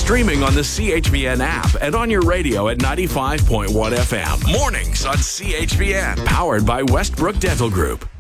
Streaming on the CHVN app and on your radio at 95.1 FM. Mornings on CHVN. Powered by Westbrook Dental Group.